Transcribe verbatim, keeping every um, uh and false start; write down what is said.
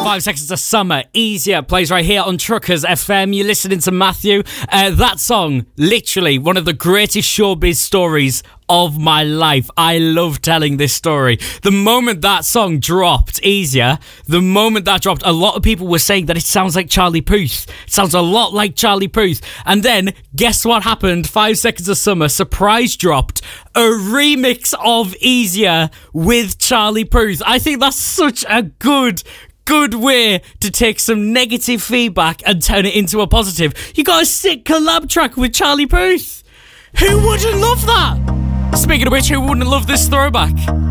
Five Seconds of Summer, Easier, plays right here on Truckers F M. You're listening to Matthew. Uh, that song, literally one of the greatest showbiz stories of my life. I love telling this story. The moment that song dropped, Easier, the moment that dropped, a lot of people were saying that it sounds like Charlie Puth. It sounds a lot like Charlie Puth. And then, guess what happened? Five Seconds of Summer, surprise dropped a remix of Easier with Charlie Puth. I think that's such a good Good way to take some negative feedback and turn it into a positive. You got a sick collab track with Charlie Puth. Who wouldn't love that? Speaking of which, who wouldn't love this throwback?